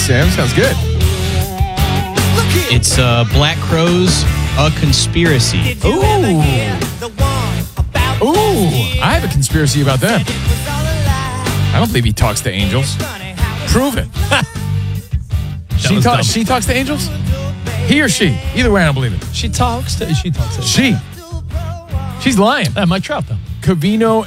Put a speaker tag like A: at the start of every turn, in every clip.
A: Sam. Sounds good.
B: It's Black Crowes, A Conspiracy.
A: Ooh. I have a conspiracy about them. I don't believe he talks to angels. Prove it. She talks to angels? He or she? Either way, I don't believe it.
C: She talks to.
A: She. She's lying.
C: Mike Trout, though.
A: Covino.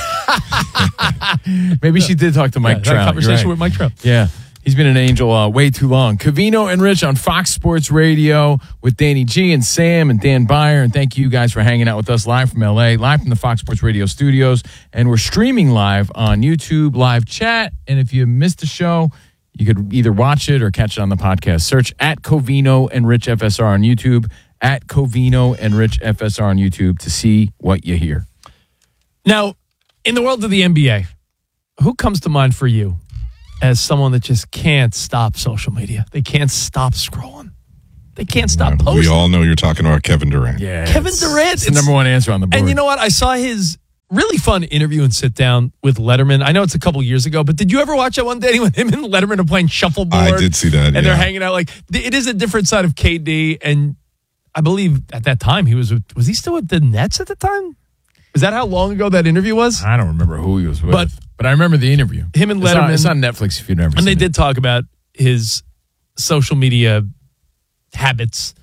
A: Maybe she did talk to Mike Trout.
C: That conversation with Mike Trout.
A: Yeah. He's been an angel way too long. Covino and Rich on Fox Sports Radio with Danny G and Sam and Dan Byer. And thank you guys for hanging out with us live from L.A., live from the Fox Sports Radio studios. And we're streaming live on YouTube, live chat. And if you missed the show, you could either watch it or catch it on the podcast. Search at Covino and Rich FSR on YouTube, at Covino and Rich FSR on YouTube to see what you hear.
C: Now, in the world of the NBA, who comes to mind for you as someone that just can't stop social media? They can't stop scrolling. They can't stop posting.
D: We all know you're talking about Kevin Durant.
A: Yeah,
C: Kevin Durant.
A: It's the number one answer on the board.
C: And you know what? I saw his really fun interview and sit down with Letterman. I know it's a couple years ago, but did you ever watch that one day when him and Letterman are playing shuffleboard?
D: I did see that,
C: and they're hanging out. Like, it is a different side of KD, and I believe at that time he was he still with the Nets at the time? Is that how long ago that interview was?
A: I don't remember who he was with, but I remember the interview.
C: Him and Letterman.
A: It's on Netflix if you've never seen it.
C: And they did talk about his social media habits.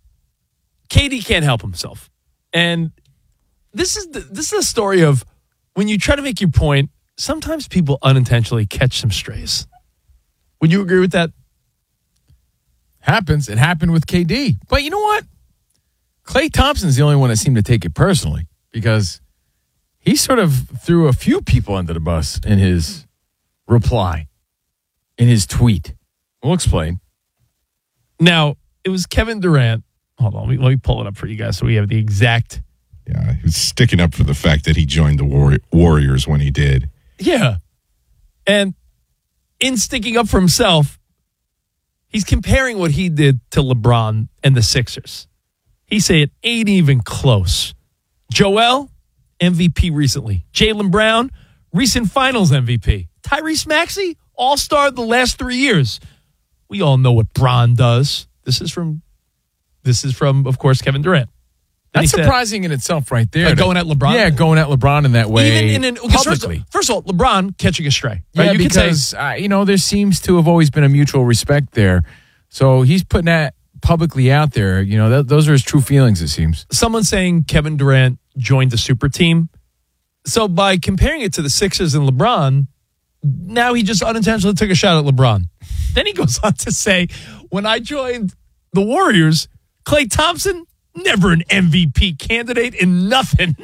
C: KD can't help himself. And this is a story of when you try to make your point, sometimes people unintentionally catch some strays. Would you agree with that?
A: Happens. It happened with KD. But you know what? Klay Thompson's the only one that seemed to take it personally because he sort of threw a few people under the bus in his reply, in his tweet. We'll explain.
C: Now, it was Kevin Durant. Hold on, let me pull it up for you guys so we have the exact.
D: Yeah, he was sticking up for the fact that he joined the Warriors when he did.
C: Yeah. And in sticking up for himself, he's comparing what he did to LeBron and the Sixers. He said it ain't even close. Joel, MVP recently. Jaylen Brown, recent finals MVP. Tyrese Maxey, all-star the last 3 years. We all know what Bron does. This is from, of course, Kevin Durant.
A: That's surprising in itself right there.
C: Like going at LeBron?
A: Yeah, going at LeBron in that way.
C: Even
A: publicly.
C: First of all, LeBron catching a stray. Right?
A: Yeah,
C: you
A: because, there seems to have always been a mutual respect there. So he's putting that publicly out there. Those are his true feelings, it seems.
C: Someone saying Kevin Durant joined the super team. So by comparing it to the Sixers and LeBron, now he just unintentionally took a shot at LeBron. Then he goes on to say, when I joined the Warriors, Klay Thompson, never an MVP candidate in nothing.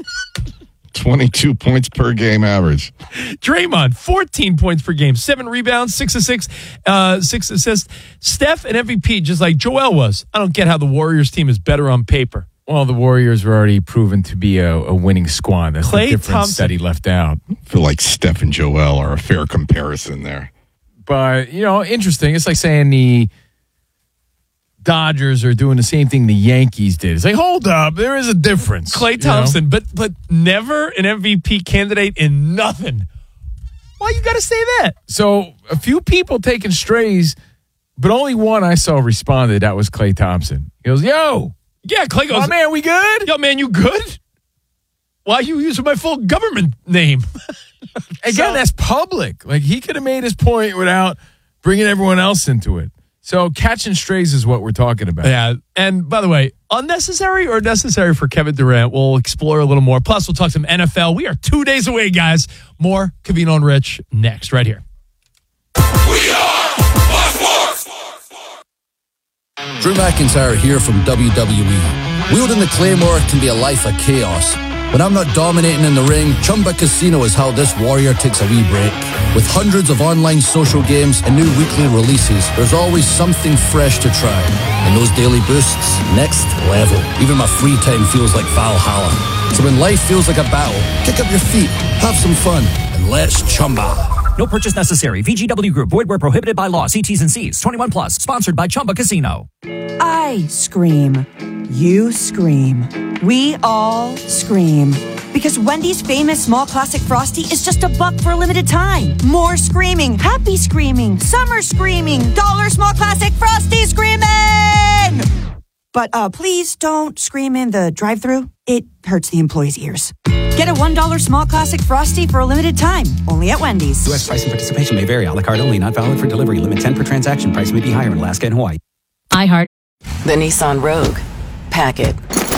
D: 22 points per game average.
C: Draymond, 14 points per game, 7 rebounds, 6 assists. Steph, an MVP, just like Joel was. I don't get how the Warriors team is better on paper.
A: Well, the Warriors were already proven to be a winning squad. That's the difference that he left out.
D: I feel like Steph and Joel are a fair comparison there.
A: But, interesting. It's like saying the Dodgers are doing the same thing the Yankees did. It's like, hold up, there is a difference.
C: Klay Thompson, but never an MVP candidate in nothing. Why you got to say that?
A: So a few people taking strays, but only one I saw responded. That was Klay Thompson. He goes, yo.
C: Yeah, Klay goes,
A: oh, man, we good?
C: Yo, man, you good? Why are you using my full government name?
A: Again, that's public. Like, he could have made his point without bringing everyone else into it. So catching strays is what we're talking about.
C: Yeah. And by the way, unnecessary or necessary for Kevin Durant? We'll explore a little more. Plus, we'll talk some NFL. We are 2 days away, guys. More Covino and Rich next, right here.
E: We are Fox Sports.
F: Drew McIntyre here from WWE. Wielding the Claymore can be a life of chaos. When I'm not dominating in the ring, Chumba Casino is how this warrior takes a wee break. With hundreds of online social games and new weekly releases, there's always something fresh to try. And those daily boosts, next level. Even my free time feels like Valhalla. So when life feels like a battle, kick up your feet, have some fun, and let's Chumba.
G: No purchase necessary. VGW Group. Void where prohibited by law. See T's and C's. 21 plus. Sponsored by Chumba Casino.
H: I scream. You scream. We all scream. Because Wendy's famous small classic Frosty is just $1 for a limited time. More screaming, happy screaming, summer screaming, dollar small classic Frosty screaming! But please don't scream in the drive-thru. It hurts the employees' ears. Get a $1 small classic Frosty for a limited time, only at Wendy's.
G: U.S. price and participation may vary. A la carte only, not valid for delivery. Limit 10 per transaction. Price may be higher in Alaska and Hawaii.
I: iHeart.
J: The Nissan Rogue. Pack it.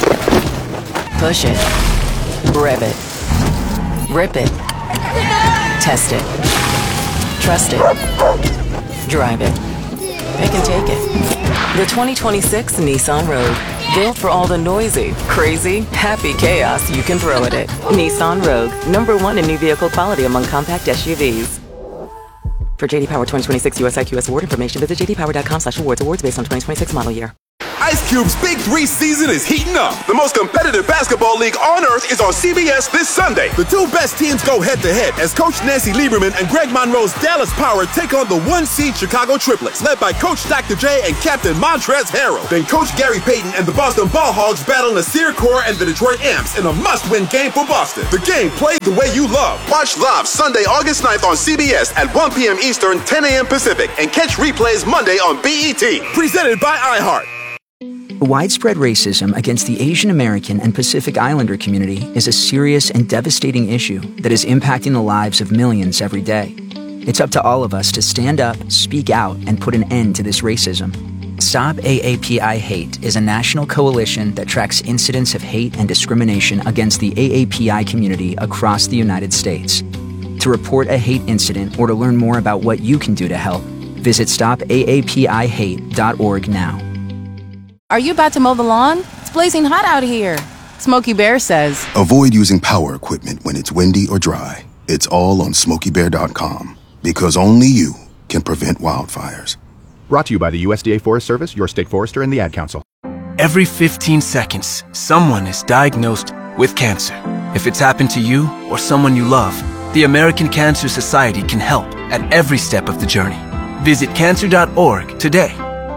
J: Push it. Rev it. Rip it. Test it. Trust it. Drive it. Pick and take it. The 2026 Nissan Rogue. Built for all the noisy, crazy, happy chaos you can throw at it. Nissan Rogue. #1 in new vehicle quality among compact SUVs. For JD Power 2026 US IQS award information, visit jdpower.com/awards. Awards based on 2026 model year.
E: Ice Cube's Big 3 season is heating up. The most competitive basketball league on earth is on CBS this Sunday. The two best teams go head-to-head as Coach Nancy Lieberman and Greg Monroe's Dallas Power take on the 1-seed Chicago Triplets, led by Coach Dr. J and Captain Montrezl Harrell. Then Coach Gary Payton and the Boston Ball Hogs battle Nasir Kaur and the Detroit Amps in a must-win game for Boston. The game played the way you love. Watch live Sunday, August 9th on CBS at 1 p.m. Eastern, 10 a.m. Pacific, and catch replays Monday on BET. Presented by iHeart.
K: Widespread racism against the Asian American and Pacific Islander community is a serious and devastating issue that is impacting the lives of millions every day. It's up to all of us to stand up, speak out, and put an end to this racism. Stop AAPI Hate is a national coalition that tracks incidents of hate and discrimination against the AAPI community across the United States. To report a hate incident or to learn more about what you can do to help, visit stopaapihate.org now.
L: Are you about to mow the lawn? It's blazing hot out here. Smokey Bear says,
M: avoid using power equipment when it's windy or dry. It's all on SmokeyBear.com, because only you can prevent wildfires.
N: Brought to you by the USDA Forest Service, your state forester, and the Ad Council.
O: Every 15 seconds, someone is diagnosed with cancer. If it's happened to you or someone you love, the American Cancer Society can help at every step of the journey. Visit cancer.org today.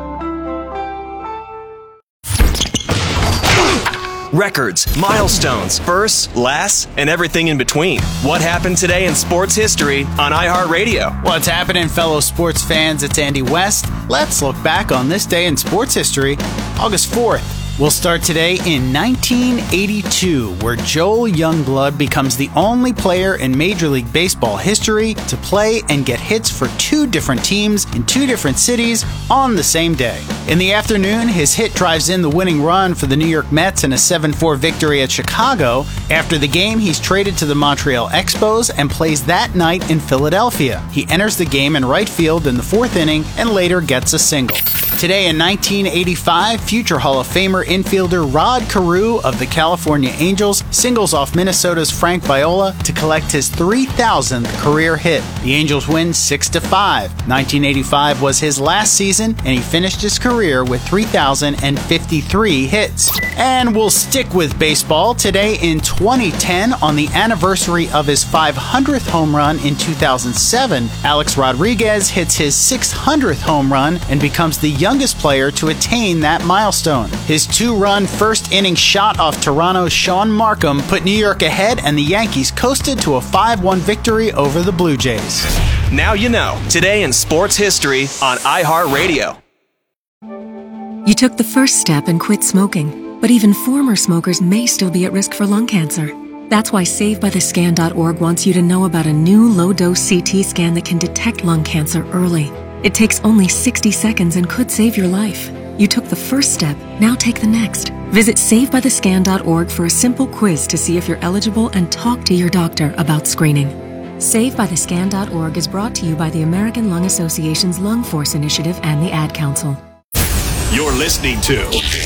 P: Records, milestones, firsts, lasts, and everything in between. What happened today in sports history on iHeartRadio?
Q: What's happening, fellow sports fans? It's Andy West. Let's look back on this day in sports history, August 4th. We'll start today in 1982, where Joel Youngblood becomes the only player in Major League Baseball history to play and get hits for 2 different teams in 2 different cities on the same day. In the afternoon, his hit drives in the winning run for the New York Mets in a 7-4 victory at Chicago. After the game, he's traded to the Montreal Expos and plays that night in Philadelphia. He enters the game in right field in the 4th inning and later gets a single. Today in 1985, future Hall of Famer infielder Rod Carew of the California Angels singles off Minnesota's Frank Viola to collect his 3,000th career hit. The Angels win 6-5. 1985 was his last season, and he finished his career with 3,053 hits. And we'll stick with baseball. Today in 2010, on the anniversary of his 500th home run in 2007, Alex Rodriguez hits his 600th home run and becomes the youngest player to attain that milestone. His 2-run first inning shot off Toronto's Sean Markham put New York ahead, and the Yankees coasted to a 5-1 victory over the Blue Jays.
P: Now you know. Today in sports history on iHeartRadio.
R: You took the first step and quit smoking, but even former smokers may still be at risk for lung cancer. That's why SaveByTheScan.org wants you to know about a new low-dose CT scan that can detect lung cancer early. It takes only 60 seconds and could save your life. You took the first step, now take the next. Visit SaveByTheScan.org for a simple quiz to see if you're eligible and talk to your doctor about screening. SaveByTheScan.org is brought to you by the American Lung Association's Lung Force Initiative and the Ad Council.
E: You're listening to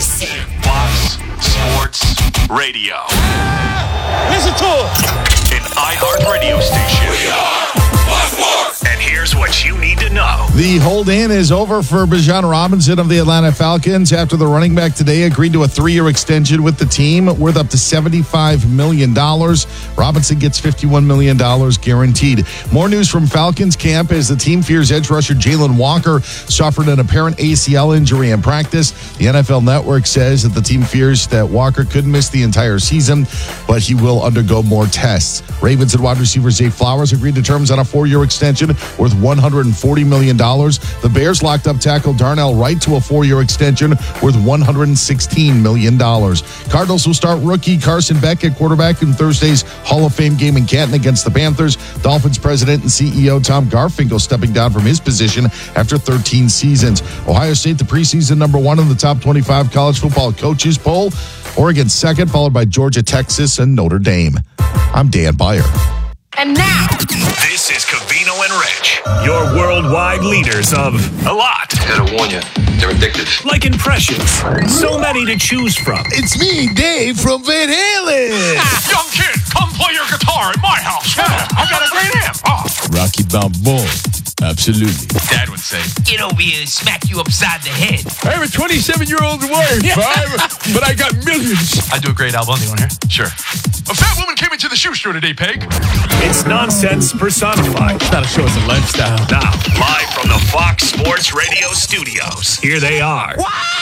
E: Fox Sports Radio.
S: Listen to it!
E: An iHeart radio station. We are Fox Sports! And here's what you need to know.
D: The hold-in is over for Bijan Robinson of the Atlanta Falcons after the running back today agreed to a 3-year extension with the team worth up to $75 million. Robinson gets $51 million guaranteed. More news from Falcons camp as the team fears edge rusher Jalen Walker suffered an apparent ACL injury in practice. The NFL Network says that the team fears that Walker could miss the entire season, but he will undergo more tests. Ravens and wide receiver Zay Flowers agreed to terms on a 4-year extension worth $140 million. The Bears locked up tackle Darnell Wright to a 4-year extension worth $116 million. Cardinals will start rookie Carson Beck at quarterback in Thursday's Hall of Fame game in Canton against the Panthers. Dolphins president and CEO Tom Garfinkel stepping down from his position after 13 seasons. Ohio State, the preseason number 1 in the top 25 college football coaches poll. Oregon second, followed by Georgia, Texas, and Notre Dame. I'm Dan Byer.
I: And now, this is Covino and Rich, your worldwide leaders of a lot.
T: Gotta warn you, they're addictive.
I: Like impressions, so many to choose from.
U: It's me, Dave from Van Halen.
I: Young kid, come play your guitar at my house. I got a great amp.
A: Rocky Balboa. Absolutely.
I: Dad would say, get over here and smack you upside the head.
A: I have a 27-year-old wife, but I got millions.
I: I do a great album. You want to hear? Sure. A fat woman came into the shoe store today, Peg. It's nonsense personified.
A: It's not a show, it's a lifestyle.
I: Now, live from the Fox Sports Radio studios, here they are.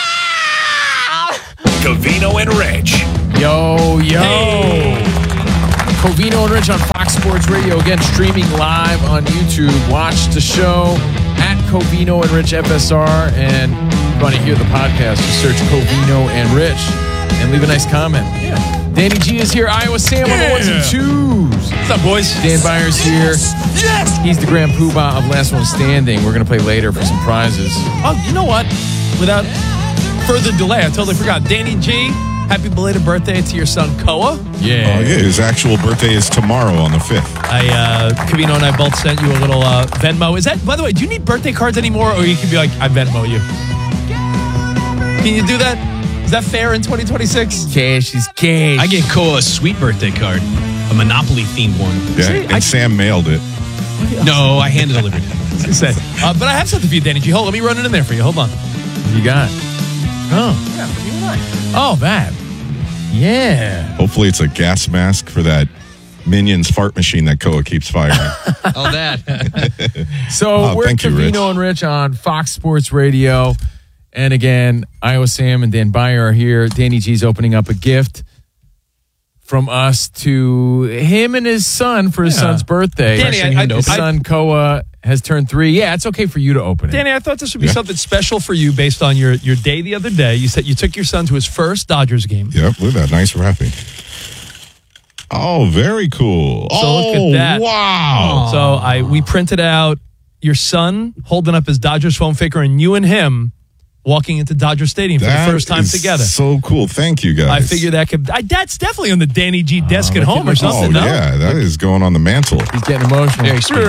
I: Covino and Rich.
A: Yo. Hey. Covino and Rich on Fox Sports Radio. Again, streaming live on YouTube. Watch the show at Covino and Rich FSR. And if you want to hear the podcast, just search Covino and Rich and leave a nice comment. Yeah. Danny G is here. Iowa Sam on the ones and twos.
C: What's up, boys?
A: Dan Byers here.
U: Yes!
A: He's the grand poobah of Last One Standing. We're going to play later for some prizes.
C: Oh, you know what? Without further delay, I totally forgot. Danny G, happy belated birthday to your son, Koa.
A: Yeah.
D: Oh, yeah. His actual birthday is tomorrow on the 5th.
C: Covino and I both sent you a little Venmo. Is that, by the way, do you need birthday cards anymore? Or you can be like, I Venmo you. Can you do that? Is that fair in 2026?
A: Cash is cash.
B: I get Koa a sweet birthday card, a Monopoly-themed one.
D: Yeah, Sam mailed it.
B: No, I hand-delivered it.
C: But I have something for you, Danny G. Hold on, let me run it in there for you. Hold on.
A: You got it. Oh.
C: Yeah, for you and I.
A: Oh, that. Yeah.
D: Hopefully it's a gas mask for that Minions fart machine that Koa keeps firing.
B: Oh, that.
A: So we're Covino and Rich on Fox Sports Radio. And again, Iowa Sam and Dan Byer are here. Danny G's opening up a gift from us to him and his son for his son's birthday.
C: Danny,
A: his son, Koa, has turned 3. Yeah, it's okay for you to open it.
C: Danny, I thought this would be something special for you based on your day the other day. You said you took your son to his first Dodgers game.
D: Yep, look at that. Nice wrapping. Oh, very cool.
C: So look at that.
D: Wow.
C: So we printed out your son holding up his Dodgers foam faker and you and him walking into Dodger Stadium for the first time together.
D: So cool. Thank you, guys.
C: I figured that could... that's definitely on the Danny G desk at home or something, no?
D: Yeah, that is going on the mantle.
A: He's getting emotional.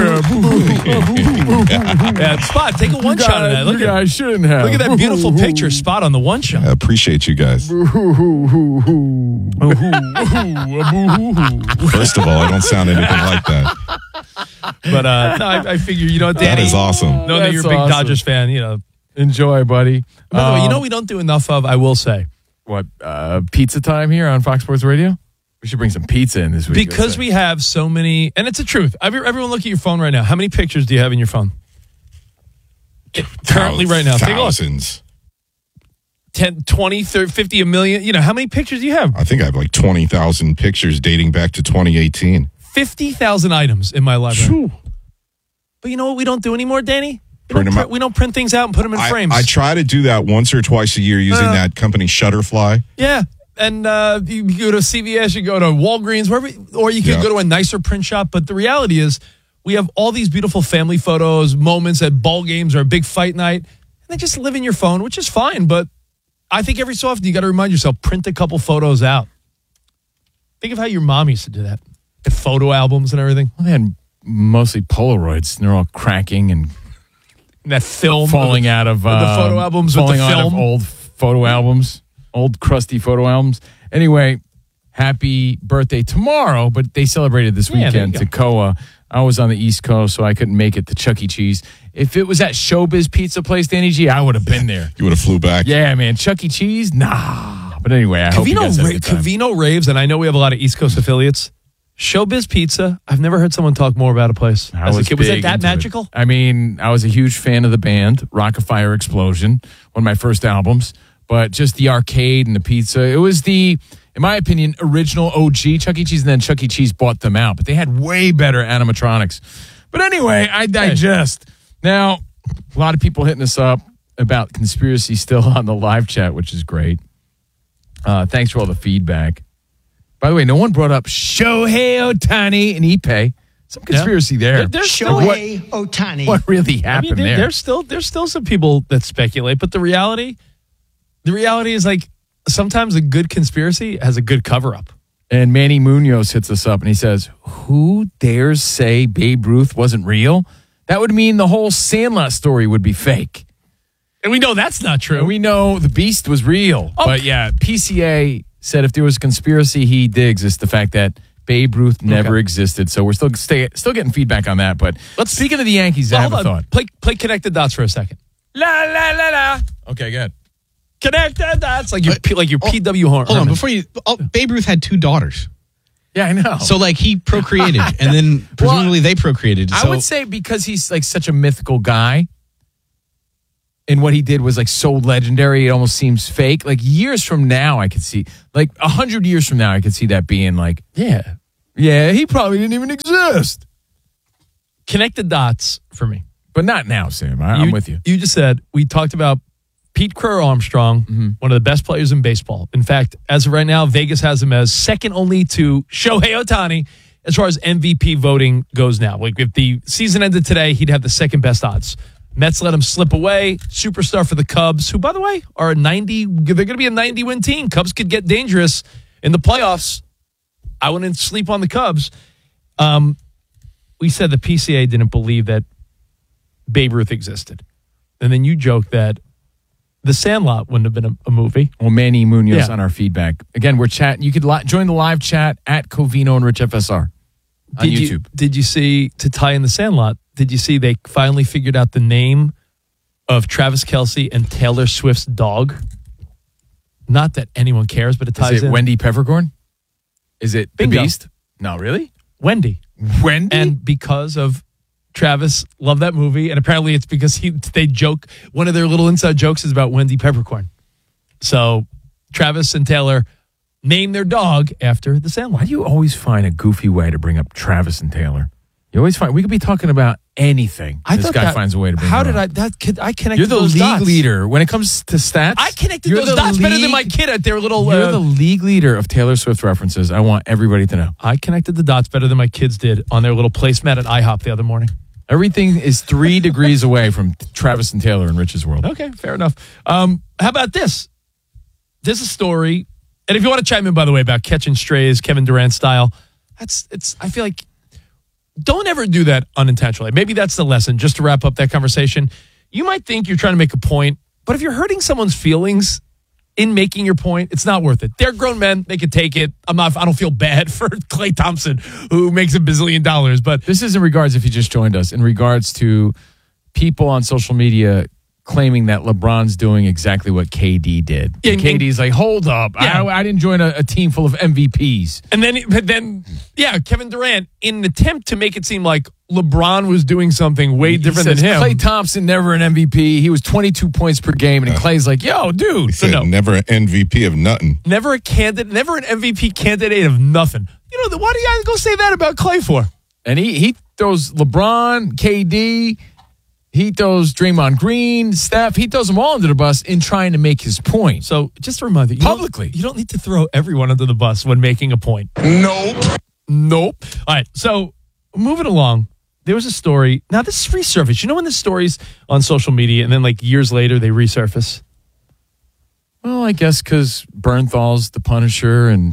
C: Yeah, Spot, take a one-shot of that. Look
A: I shouldn't have.
C: Look at that beautiful picture, Spot, on the one-shot.
D: I appreciate you guys. First of all, I don't sound anything like that.
C: But no, I figure, Danny...
D: That is awesome.
C: Knowing that you're a big Dodgers fan,
A: Enjoy, buddy.
C: By the way, we don't do enough of, I will say.
A: What, pizza time here on Fox Sports Radio? We should bring some pizza in this week.
C: Because we have so many, and it's the truth. Everyone look at your phone right now. How many pictures do you have in your phone? Currently right now.
D: Thousands.
C: 10, 20, 30, 50, a million. How many pictures do you have?
D: I think I have like 20,000 pictures dating back to 2018.
C: 50,000 items in my library. But you know what we don't do anymore, Danny? We don't print things out and put them in frames.
D: I try to do that once or twice a year using that company Shutterfly.
C: Yeah. And you go to CVS, you go to Walgreens, wherever, or you can go to a nicer print shop. But the reality is we have all these beautiful family photos, moments at ball games or a big fight night, and they just live in your phone, which is fine. But I think every so often you got to remind yourself, print a couple photos out. Think of how your mom used to do that. The photo albums and everything.
A: Well, they had mostly Polaroids, and they're all cracking and
C: that film
A: falling out of
C: the photo albums with the film.
A: Old photo albums, old crusty photo albums. Anyway, happy birthday tomorrow, but they celebrated this weekend to Koa. I was on the East Coast, so I couldn't make it to Chuck E. Cheese. If it was at Showbiz Pizza Place, Danny G, I would have been there.
F: You would have flew back.
A: Yeah, man. Chuck E. Cheese? Nah. But anyway, I hope you guys had a good time.
C: Covino raves, and I know we have a lot of East Coast affiliates. Showbiz Pizza, I've never heard someone talk more about a place. Was it that magical?
A: I mean, I was a huge fan of the band, Rock Fire Explosion, one of my first albums. But just the arcade and the pizza, it was the, in my opinion, original OG Chuck E. Cheese, and then Chuck E. Cheese bought them out. But they had way better animatronics. But anyway, I digest. Now, a lot of people hitting us up about conspiracy still on the live chat, which is great. Thanks for all the feedback. By the way, no one brought up Shohei Ohtani and Ippei. Some conspiracy there.
C: There's
V: Shohei Ohtani.
A: What really happened there?
C: There's still some people that speculate, but the reality is like sometimes a good conspiracy has a good cover-up.
A: And Manny Munoz hits us up and he says, who dares say Babe Ruth wasn't real? That would mean the whole Sandlot story would be fake.
C: And we know that's not true.
A: And we know the Beast was real. Oh. But yeah, PCA said if there was a conspiracy he digs, it's the fact that Babe Ruth never existed. So we're still getting feedback on that. But speaking of the Yankees, I have a thought.
C: Play Connected Dots for a second. La, la, la, la.
A: Okay, good.
C: Connected Dots. Like your PW horn.
B: Hold on, before you... Babe Ruth had 2 daughters.
A: Yeah, I know.
B: So, like, he procreated, and then presumably they procreated.
A: I would say because he's, like, such a mythical guy, and what he did was, like, so legendary, it almost seems fake. Like, years from now, I could see... Like, 100 years from now, I could see that being, like... Yeah, he probably didn't even exist.
C: Connected Dots for me.
A: But not now, Sam. I'm with you.
C: You just said, we talked about Pete Crow Armstrong, one of the best players in baseball. In fact, as of right now, Vegas has him as second only to Shohei Ohtani as far as MVP voting goes now. Like if the season ended today, he'd have the second best odds. Mets let him slip away. Superstar for the Cubs, who, by the way, are they're going to be a 90-win team. Cubs could get dangerous in the playoffs. I wouldn't sleep on the Cubs. We said the PCA didn't believe that Babe Ruth existed. And then you joked that The Sandlot wouldn't have been a movie.
A: Well, Manny Munoz on our feedback. Again, we're chatting. You could join the live chat at Covino and Rich FSR on YouTube.
C: Did you see, to tie in The Sandlot, did you see they finally figured out the name of Travis Kelce and Taylor Swift's dog? Not that anyone cares, but it ties in.
A: Is it Wendy Peppercorn? Is it
C: Bingo.
A: The Beast? No, really?
C: Wendy. And because of Travis loved that movie, and apparently it's because they joke. One of their little inside jokes is about Wendy Peppercorn. So Travis and Taylor named their dog after The Sandlot.
A: Why do you always find a goofy way to bring up Travis and Taylor? You always find we could be talking about anything. This guy finds a way to bring.
C: How
A: it
C: did
A: up.
C: I connected?
A: You're the
C: those
A: league
C: dots.
A: leader when it comes to stats.
C: I connected those dots better than my kid at their little.
A: You're the league leader of Taylor Swift references. I want everybody to know.
C: I connected the dots better than my kids did on their little placemat at IHOP the other morning.
A: Everything is 3 degrees away from Travis and Taylor in Rich's world.
C: Okay, fair enough. How about this? There's a story, and if you want to chime in, by the way, about catching strays, Kevin Durant style, I feel like don't ever do that unintentionally. Maybe that's the lesson. Just to wrap up that conversation, you might think you're trying to make a point, but if you're hurting someone's feelings in making your point, it's not worth it. They're grown men; they could take it. I don't feel bad for Klay Thompson, who makes $1 billion. But
A: this is in regards, if you just joined us, in regards to people on social media claiming that LeBron's doing exactly what KD did.
C: Yeah,
A: and KD's like, hold up,
C: Yeah.
A: I didn't join a team full of MVPs.
C: And then, Kevin Durant, in an attempt to make it seem like LeBron was doing something way different than him.
A: Klay Thompson, never an MVP. He was 22 points per game, and Klay's like, yo, dude.
F: He said never an MVP of nothing.
C: Never an MVP candidate of nothing. You know, why do you guys go say that about Klay for?
A: And he throws LeBron, KD, he throws Draymond Green, Steph. He throws them all under the bus in trying to make his point.
C: So just a reminder,
A: publicly,
C: you don't need to throw everyone under the bus when making a point. Nope. All right, so moving along, there was a story. Now, this is resurfaced. You know when the stories on social media and then like years later they resurface?
A: Well, I guess because Bernthal's the Punisher, and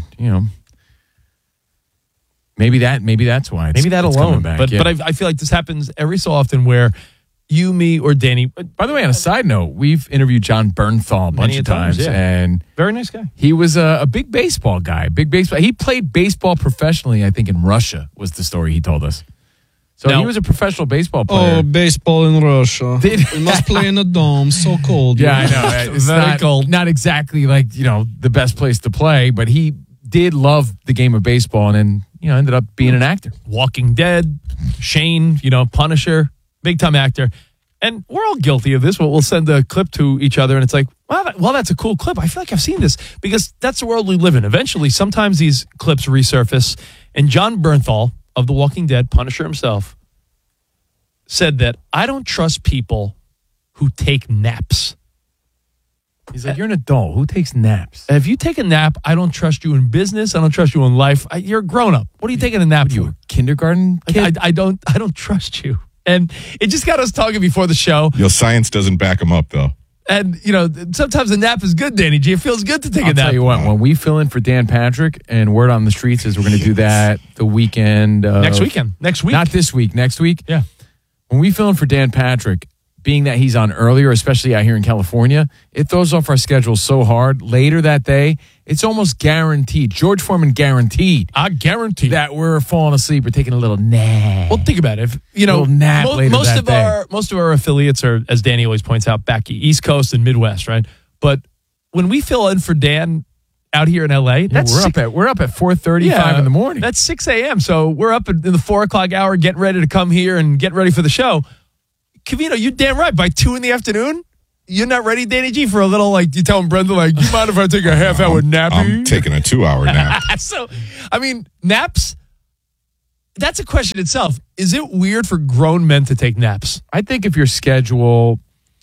A: maybe that's why.
C: Maybe that
A: it's
C: alone.
A: coming back.
C: But I feel like this happens every so often where you, me, or Danny.
A: By the way, on a side note, we've interviewed John Bernthal a bunch
C: Many
A: of
C: times,
A: times,
C: yeah.
A: and
C: very nice guy.
A: He was a big baseball guy. Big baseball. He played baseball professionally, I think, in Russia was the story he told us. So
C: Now-
A: he was a professional baseball player.
H: Oh, baseball in Russia. We must play in the dome. So cold.
A: Yeah, I know. It's
C: Very
A: not,
C: cold.
A: Not exactly like, the best place to play, but he did love the game of baseball and then, ended up being an actor.
C: Walking Dead, Shane, Punisher, big time actor. And we're all guilty of this. We'll send a clip to each other and it's like, well, that's a cool clip. I feel like I've seen this because that's the world we live in. Eventually, sometimes these clips resurface. And John Bernthal of The Walking Dead, Punisher himself, said that I don't trust people who take naps.
A: He's like, you're an adult. Who takes naps?
C: If you take a nap, I don't trust you in business. I don't trust you in life. You're a grown up. What are you taking a nap for?
A: Kindergarten kid?
C: I don't trust you. And it just got us talking before the show.
F: Science doesn't back them up, though.
C: And, sometimes a nap is good, Danny G. It feels good to take a
A: I'll
C: nap.
A: tell you what, when we fill in for Dan Patrick, and word on the streets is we're going to do that the weekend.
C: Next weekend. Next week.
A: Not this week. Next week.
C: Yeah.
A: When we fill in for Dan Patrick, being that he's on earlier, especially out here in California, it throws off our schedule so hard. Later that day, it's almost guaranteed. George Foreman guaranteed.
C: I guarantee
A: that we're falling asleep or taking a little nap.
C: Well, think about it. If,
A: little nap later
C: most
A: that
C: of
A: day.
C: most of our affiliates are, as Danny always points out, back East Coast and Midwest, right? But when we fill in for Dan out here in LA,
A: we're up at 4:35 in the morning.
C: That's 6 a.m. So we're up in the 4 o'clock hour, getting ready to come here and get ready for the show. Cavino, you're damn right. By 2 in the afternoon, you're not ready, Danny G, for a little, you telling Brenda, you mind if I take a half-hour nap?
F: I'm taking a 2-hour nap.
C: So, naps, that's a question itself. Is it weird for grown men to take naps?
A: I think if your schedule,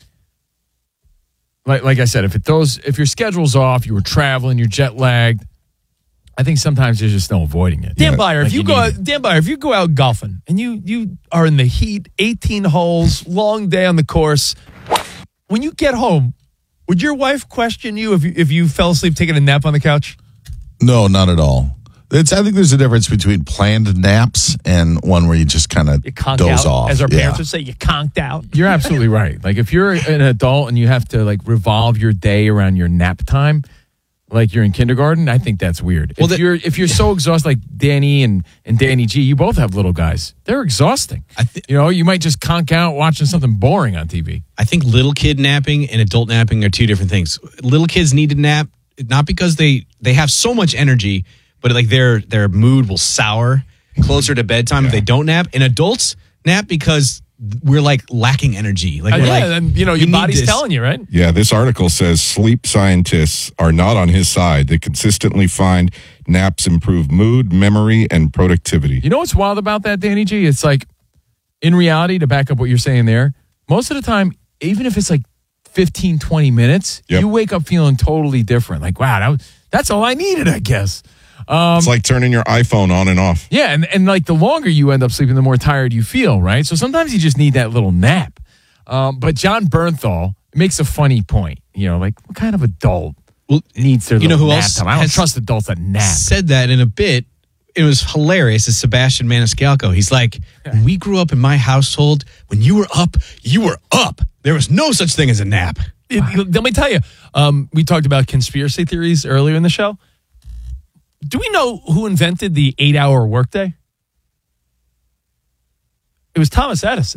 A: like I said, if your schedule's off, you were traveling, you're jet lagged, I think sometimes there's just no avoiding it.
C: Dan Byer, if you go out golfing and you are in the heat, 18 holes, long day on the course, when you get home, would your wife question you if you fell asleep taking a nap on the couch?
D: No, not at all. I think there's a difference between planned naps and one where you just kind of doze off.
C: As our parents would say, you conked out.
A: You're absolutely right. If you're an adult and you have to revolve your day around your nap time, like you're in kindergarten, I think that's weird. Well, if you're so exhausted, like Danny and Danny G, you both have little guys. They're exhausting. You might just conk out watching something boring on TV.
B: I think little kid napping and adult napping are two different things. Little kids need to nap, not because they have so much energy, but their mood will sour closer to bedtime if they don't nap. And adults nap because we're lacking energy.
C: Your body's telling you, right?
F: Yeah, this article says sleep scientists are not on his side. They consistently find naps improve mood, memory, and productivity.
A: You know what's wild about that, Danny G? It's in reality, to back up what you're saying there, most of the time, even if it's 15, 20 minutes, you wake up feeling totally different. Wow, that's all I needed, I guess.
F: It's like turning your iPhone on and off.
A: Yeah, and the longer you end up sleeping, the more tired you feel, right? So sometimes you just need that little nap. But John Bernthal makes a funny point. What kind of adult needs their little nap time? I don't trust adults that nap.
B: Said that in a bit. It was hilarious. It's Sebastian Maniscalco. He's like, when we grew up in my household, when you were up, you were up. There was no such thing as a nap.
C: Let me tell you, we talked about conspiracy theories earlier in the show. Do we know who invented the 8-hour workday? It was Thomas Edison.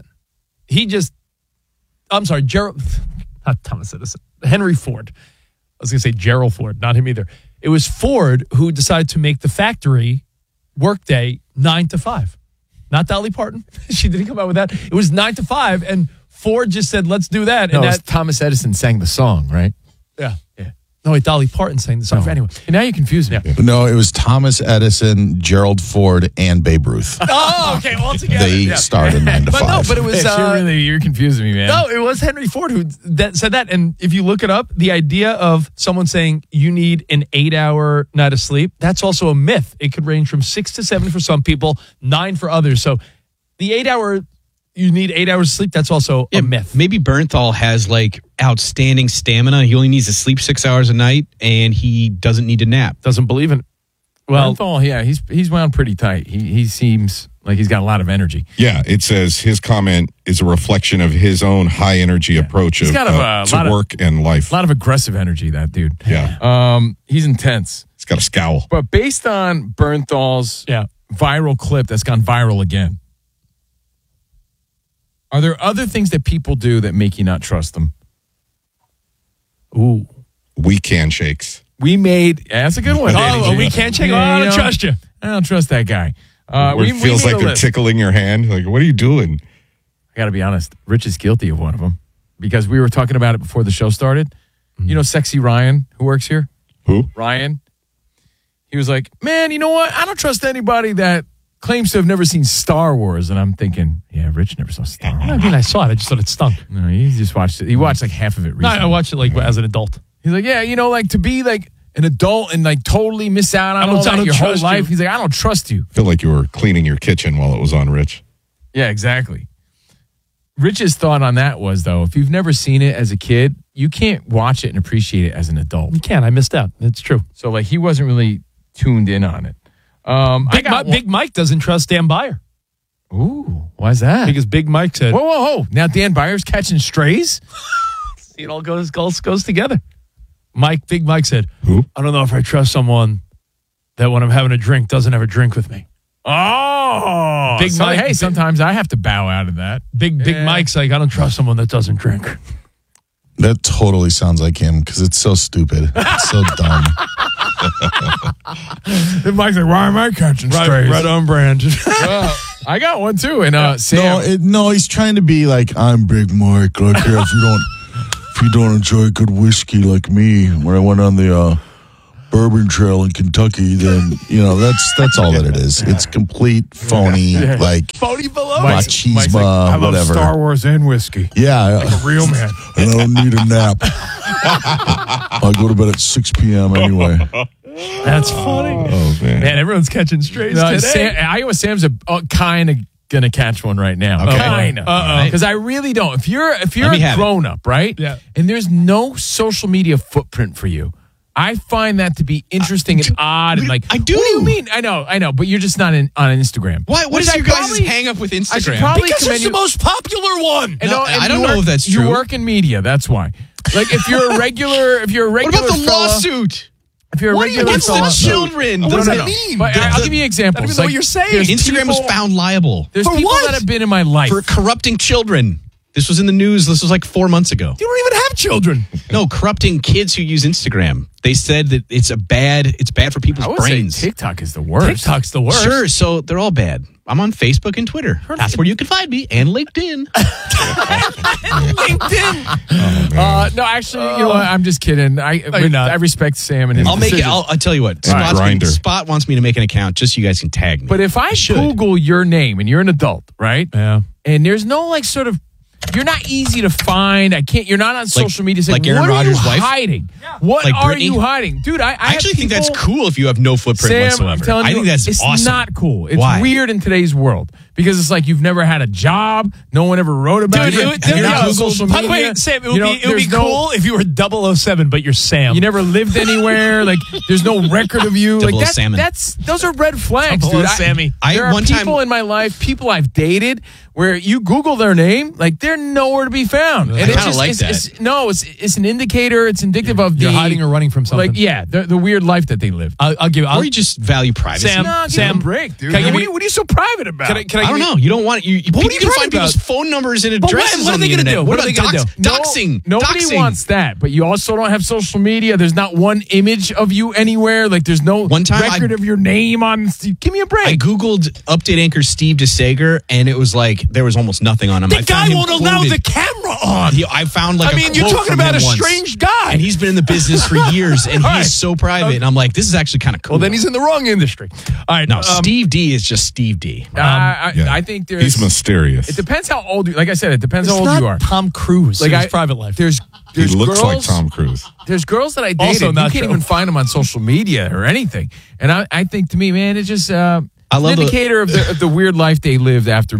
C: Not Thomas Edison, Henry Ford. I was going to say Gerald Ford, not him either. It was Ford who decided to make the factory workday 9 to 5. Not Dolly Parton. She didn't come out with that. It was 9 to 5, and Ford just said, let's do that.
A: No,
C: and
A: Thomas Edison sang the song, right?
C: Yeah. No, wait, Dolly Parton sang the song. Anyway.
A: Now you confuse me.
D: No, it was Thomas Edison, Gerald Ford, and Babe Ruth.
C: Oh, okay, all together.
D: They started 9 to 5.
C: But it was...
A: you're confusing me, man.
C: No, it was Henry Ford who said that. And if you look it up, the idea of someone saying you need an 8-hour night of sleep, that's also a myth. It could range from 6 to 7 for some people, 9 for others. So the 8-hour... You need 8 hours of sleep. That's also a myth.
B: Maybe Bernthal has outstanding stamina. He only needs to sleep 6 hours a night, and he doesn't need to nap.
C: Doesn't believe in it. Well,
A: Bernthal, he's wound pretty tight. He seems Like he's got a lot of energy.
F: Yeah, it says his comment is a reflection of his own high energy approach
A: He's got
F: to work and life.
A: A lot of aggressive energy, that dude.
F: Yeah.
A: He's intense.
F: He's got a scowl.
A: But based on Bernthal's viral clip that's gone viral again, are there other things that people do that make you not trust them?
C: Ooh.
F: Weak handshakes.
A: That's a good one.
C: Oh, a weak handshake? I don't trust you.
A: I don't trust that guy.
F: Where it feels like they're tickling your hand. Like, what are you doing?
A: I got to be honest. Rich is guilty of one of them because we were talking about it before the show started. You know Sexy Ryan, who works here?
F: Who?
A: Ryan. He was like, man, you know what? I don't trust anybody that claims to have never seen Star Wars. And I'm thinking, yeah, Rich never saw Star Wars.
C: I mean, I saw it. I just thought it stunk.
A: No, he just watched it. He watched like half of it recently.
C: No, I watched it like as an adult.
A: He's like, yeah, like to be like an adult and like totally miss out on all that your whole life. He's like, I don't trust you.
F: I feel like you were cleaning your kitchen while it was on, Rich.
A: Yeah, exactly. Rich's thought on that was, though, if you've never seen it as a kid, you can't watch it and appreciate it as an adult.
C: You can't. I missed out. It's true.
A: So, like, he wasn't really tuned in on it.
C: Big Mike doesn't trust Dan Byer.
A: Ooh, why's that?
C: Because Big Mike said,
A: whoa. Now Dan Byer's catching strays?
C: See, it all goes together. Big Mike said,
F: who?
C: I don't know if I trust someone that when I'm having a drink doesn't have a drink with me.
A: Oh,
C: Big Mike.
A: Hey, sometimes I have to bow out of that.
C: Big Mike's like, I don't trust someone that doesn't drink.
D: That totally sounds like him because it's so stupid. It's so dumb.
A: Then Mike's like, why am I catching strays?
C: Right on brand.
A: Well, I got one too. And Sam.
D: No, he's trying to be like, I'm Big Mike. Like, yeah, if you don't enjoy good whiskey like me, when I went on the Bourbon Trail in Kentucky, then that's all that it is. It's complete phony, like
C: phony below
D: machismo,
A: like, I love
D: whatever.
A: Star Wars and whiskey.
D: Yeah,
A: like a real man.
D: And I don't need a nap. I go to bed at 6 p.m. anyway.
C: That's funny.
F: Oh man,
C: everyone's catching strays today.
A: Iowa Sam's kind of gonna catch one right now.
F: Okay.
A: Kind of, because I really don't. If you're a grown up, right?
C: Yeah.
A: And there's no social media footprint for you. I find that to be interesting and odd and like.
B: I do.
A: What do you mean? I know, but you're just not on Instagram.
B: Why? What is your guys' hang up with Instagram?
C: Because it's the most popular one.
B: I don't know if that's true.
A: You work in media, that's why. Like if you're a regular,
B: what about the lawsuit?
A: If you're a regular,
B: It's the children. What does that mean?
A: But I'll give you examples.
C: I don't even know what you're saying.
B: Instagram was found liable.
A: There's
C: For
A: people
C: what?
A: that have been in my life
B: for corrupting children. This was in the news. This was like 4 months ago.
C: You don't even have children.
B: No, corrupting kids who use Instagram. They said that it's bad for people's
A: I would
B: brains.
A: say TikTok is the worst.
C: TikTok's the worst.
B: Sure, so they're all bad. I'm on Facebook and Twitter. That's where you can find me, and LinkedIn.
A: No, actually, you know what? I'm just kidding. I respect Sam and his
B: I'll make it.
A: decision.
B: I'll tell you what.
F: Grindr.
B: Spot wants me to make an account just so you guys can tag me.
A: But if I Google your name and you're an adult, right?
C: Yeah.
A: And there's no like sort of, you're not easy to find. You're not on social media. Saying,
B: like Aaron
A: what
B: Rodgers'
A: are you
B: wife?
A: hiding? What
B: Like
A: are
B: Britney?
A: you hiding? Dude, I
B: actually think that's
A: people-
B: cool if you have no footprint
A: Sam,
B: whatsoever.
A: I'm telling
B: I
A: you,
B: think that's
A: it's
B: awesome.
A: not cool. It's
B: Why?
A: weird in today's world because it's like you've never had a job. No one ever wrote about
C: Dude,
A: it. You're not on social
C: by the
A: media.
C: way, Sam, it
A: You
C: would
A: know,
C: be
A: there's no-
C: cool if you were 007, but you're Sam.
A: You never lived anywhere. Like there's no record of you. Like those are red flags,
C: Double O
A: dude.
C: Sammy.
A: There are people in my life, people I've dated, where you Google their name, like they're nowhere to be found. And
B: I
A: it's
B: kinda like that.
A: It's an indicator. It's indicative of
C: You're
A: the
C: hiding or running from something.
A: Like the weird life that they lived.
C: I'll give.
B: Or you just value privacy.
C: Sam,
A: No, give
C: Sam,
A: them a break, dude.
C: can I give
A: What
C: you-
A: are you so private about?
C: Can
B: I don't know. You don't want you.
C: What
B: You
C: are you
B: can
C: talking
B: find people's
C: about?
B: phone numbers and
C: But
B: addresses
C: what are
B: on
C: they
B: the
C: gonna
B: internet.
C: do?
B: What
C: What are they gonna
B: about
C: do?
B: doxing?
A: Nobody
B: Doxing.
A: wants that, but you also don't have social media. There's not one image of you anywhere. Like there's no
B: One time
A: record of your name on. Give me a break.
B: I Googled update anchor Steve DeSager, and it was like there was almost nothing on him.
C: The
B: I found
C: guy
B: him
C: won't allow
B: quoted.
C: the camera on.
B: I found like
C: I mean,
B: a
C: you're
B: quote
C: talking
B: from
C: about
B: him
C: a
B: once.
C: strange guy.
B: And he's been in the business for years, and he is so private. And I'm like, this is actually kind of cool.
C: Well, then he's in the wrong industry. All right.
B: No, Steve D is just Steve D.
A: I think there's.
F: He's mysterious.
A: It depends how old you. Like I said, it depends how
C: It's
A: old
C: not
A: you are.
C: Tom Cruise.
A: Like
C: Like his private life.
A: There's
F: He looks
A: girls,
F: like Tom Cruise.
A: There's girls that I dated.
C: Also
A: You
C: not
A: can't
C: true.
A: even find them on social media or anything. And I think to me, man, it's just
B: I
A: an
B: love
A: indicator of the weird life they lived after me.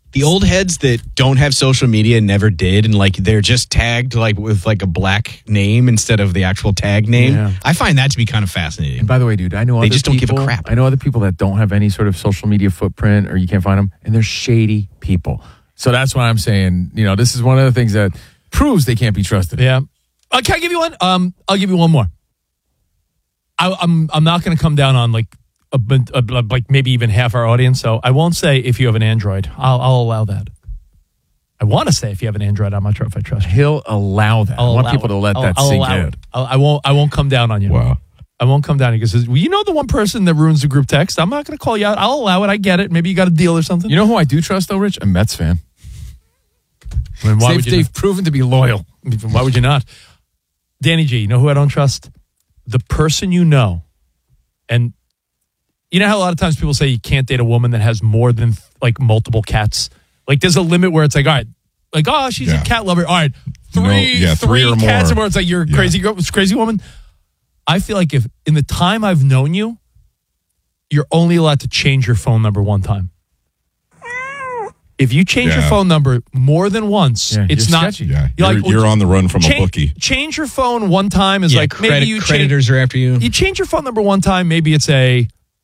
B: The old heads that don't have social media never did, and like they're just tagged like with like a black name instead of the actual tag name.
A: Yeah.
B: I find that to be kind of fascinating.
A: And by the way, dude, I know
B: they
A: other
B: just
A: people,
B: don't give a crap.
A: I know other people that don't have any sort of social media footprint, or you can't find them, and they're shady people. So that's why I'm saying, this is one of the things that proves they can't be trusted.
C: Yeah. Can I give you one? I'll give you one more. I'm not going to come down on like maybe even half our audience, so I won't say if you have an Android. I'll allow that. I want to say if you have an Android, I'm not sure if I trust you.
A: He'll allow that. I want people to let that sink in.
C: I won't come down on you.
A: Wow.
C: I won't come down because the one person that ruins the group text. I'm not going to call you out. I'll allow it. I get it. Maybe you got a deal or something.
A: You know who I do trust though, Rich? A Mets fan.
C: I mean, why would you
A: they've proven to be loyal.
C: Why would you not? Danny G, you know who I don't trust? The person you know. And you know how a lot of times people say you can't date a woman that has more than like multiple cats? Like there's a limit where it's like, all right, like, oh, she's a cat lover. All right, three
F: or
C: cats
F: more.
C: Where it's like you're a crazy woman. I feel like if in the time I've known you, you're only allowed to change your phone number one time. If you change your phone number more than once, it's not
F: sketchy. Yeah, you're on the run from a bookie.
C: Change your phone one time is like maybe you
B: creditors are after you.
C: You change your phone number one time. Maybe it's hey,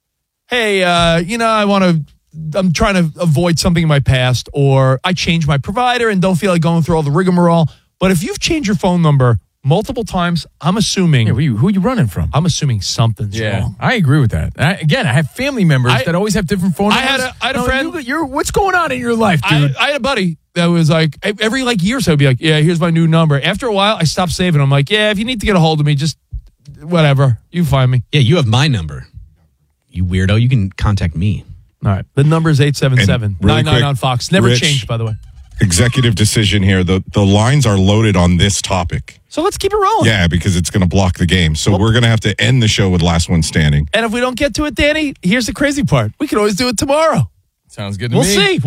C: I'm trying to avoid something in my past, or I changed my provider and don't feel like going through all the rigmarole. But if you've changed your phone number multiple times, I'm assuming.
A: Yeah, who are you running from?
C: I'm assuming something's wrong.
A: I agree with that. I have family members that always have different phone numbers.
C: I had a friend.
A: What's going on in your life, dude?
C: I had a buddy that was like, every year or so, I'd be like, yeah, here's my new number. After a while, I stopped saving. I'm like, yeah, if you need to get a hold of me, just whatever. You find me.
B: Yeah, you have my number. You weirdo. You can contact me.
C: All right. The number is 877-99 on Fox. Never changed, by the way.
F: Executive decision here. The lines are loaded on this topic.
C: So let's keep it rolling.
F: Yeah, because it's going to block the game. So we're going to have to end the show with last one standing.
C: And if we don't get to it, Danny, here's the crazy part. We can always do it tomorrow.
A: Sounds good to me.
C: We'll see.